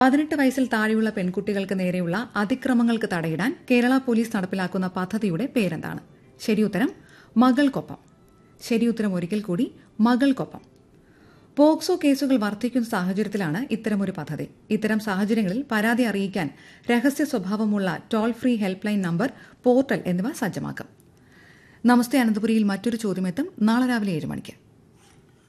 18 വയസ്സിൽ താഴെയുള്ള പെൺകുട്ടികൾക്ക് നേരെയുള്ള അതിക്രമങ്ങൾക്ക് തടയിടാൻ കേരള പോലീസ് നടപ്പിലാക്കുന്ന പദ്ധതിയുടെ പേരെന്താണ്? ശരിയുത്തരം മകൾക്കൊപ്പം. ശരിയുത്തരം ഒരിക്കൽ കൂടി, മകൾക്കൊപ്പം. പോക്സോ കേസുകൾ വർദ്ധിക്കുന്ന സാഹചര്യത്തിലാണ് ഇത്തരമൊരു പദ്ധതി. ഇത്തരം സാഹചര്യങ്ങളിൽ പരാതി അറിയിക്കാൻ രഹസ്യ സ്വഭാവമുള്ള toll free help line number, portal എന്നിവ സജ്ജമാക്കും. നമസ്തേ അനന്തപുരിയിൽ മറ്റൊരു ചോദ്യമെത്തും നാളെ രാവിലെ 7 മണിക്ക്.